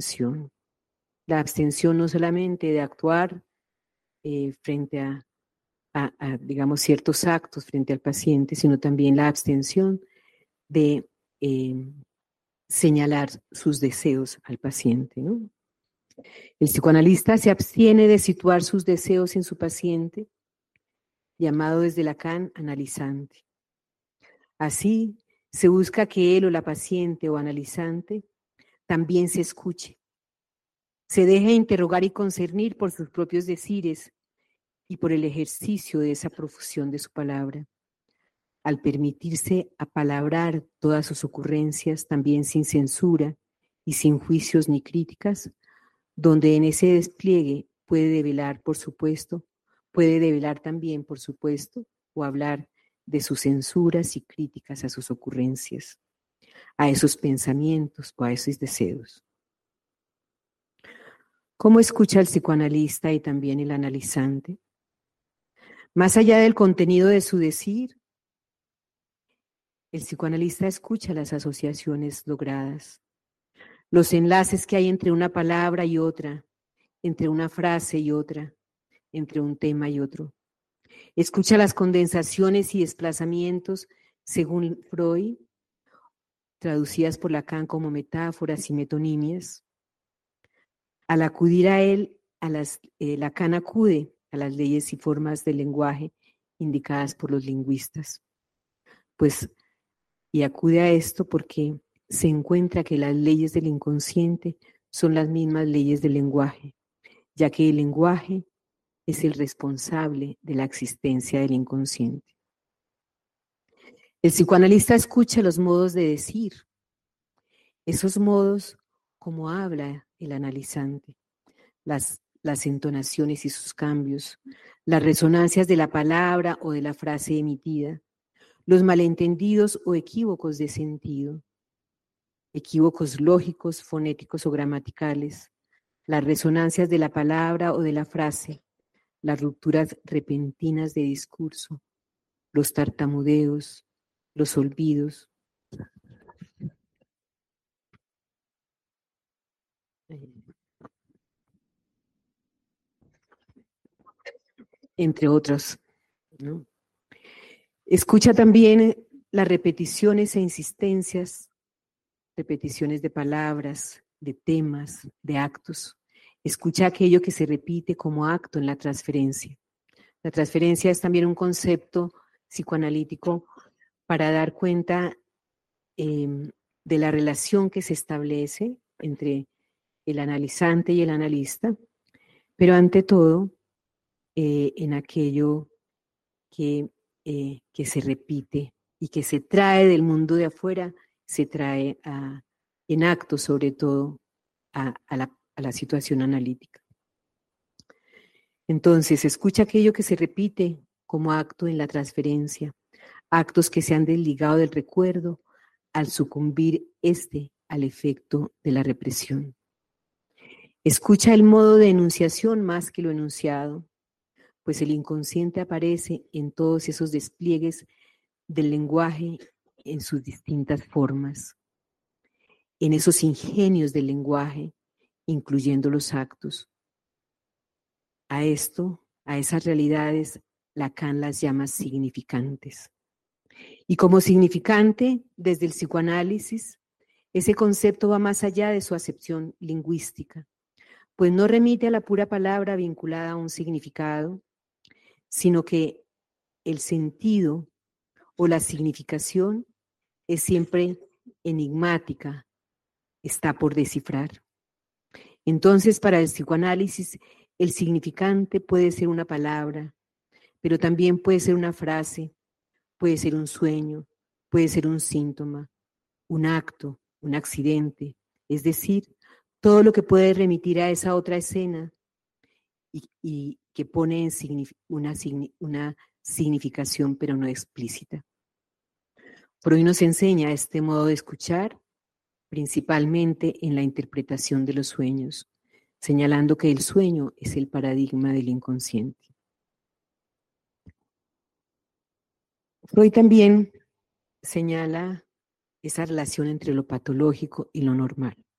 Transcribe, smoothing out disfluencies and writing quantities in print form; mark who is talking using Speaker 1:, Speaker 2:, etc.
Speaker 1: abstención. La abstención no solamente de actuar frente a, digamos, ciertos actos frente al paciente, sino también la abstención de señalar sus deseos al paciente, ¿no? El psicoanalista se abstiene de situar sus deseos en su paciente, llamado desde Lacan analizante. Así, se busca que él o la paciente o analizante también se escuche, se deje interrogar y concernir por sus propios decires y por el ejercicio de esa profusión de su palabra. Al permitirse apalabrar todas sus ocurrencias, también sin censura y sin juicios ni críticas, donde en ese despliegue puede develar también, por supuesto, o hablar de sus censuras y críticas a sus ocurrencias, a esos pensamientos o a esos deseos. ¿Cómo escucha el psicoanalista y también el analizante? Más allá del contenido de su decir, el psicoanalista escucha las asociaciones logradas, los enlaces que hay entre una palabra y otra, entre una frase y otra, entre un tema y otro. Escucha las condensaciones y desplazamientos, según Freud, traducidas por Lacan como metáforas y metonimias. Al acudir a él, Lacan acude a las leyes y formas del lenguaje indicadas por los lingüistas. Y acude a esto porque se encuentra que las leyes del inconsciente son las mismas leyes del lenguaje, ya que el lenguaje es el responsable de la existencia del inconsciente. El psicoanalista escucha los modos de decir, esos modos como habla el analizante, las entonaciones y sus cambios, las resonancias de la palabra o de la frase emitida, los malentendidos o equívocos de sentido, equívocos lógicos, fonéticos o gramaticales, las resonancias de la palabra o de la frase, las rupturas repentinas de discurso, los tartamudeos, los olvidos, entre otros, ¿no? Escucha también las repeticiones e insistencias, repeticiones de palabras, de temas, de actos. Escucha aquello que se repite como acto en la transferencia. La transferencia es también un concepto psicoanalítico para dar cuenta de la relación que se establece entre el analizante y el analista, pero ante todo en aquello que se repite y que se trae del mundo de afuera, se trae en acto sobre todo a la situación analítica. Entonces, escucha aquello que se repite como acto en la transferencia, actos que se han desligado del recuerdo al sucumbir al efecto de la represión. Escucha el modo de enunciación más que lo enunciado, pues el inconsciente aparece en todos esos despliegues del lenguaje en sus distintas formas, en esos ingenios del lenguaje, incluyendo los actos. A esas realidades, Lacan las llama significantes. Y como significante, desde el psicoanálisis, ese concepto va más allá de su acepción lingüística, pues no remite a la pura palabra vinculada a un significado, sino que el sentido o la significación es siempre enigmática, está por descifrar. Entonces, para el psicoanálisis, el significante puede ser una palabra, pero también puede ser una frase, puede ser un sueño, puede ser un síntoma, un acto, un accidente, es decir, todo lo que puede remitir a esa otra escena y que pone una significación pero no explícita. Freud nos enseña este modo de escuchar principalmente en la interpretación de los sueños, señalando que el sueño es el paradigma del inconsciente. Freud también señala esa relación entre lo patológico y lo normal.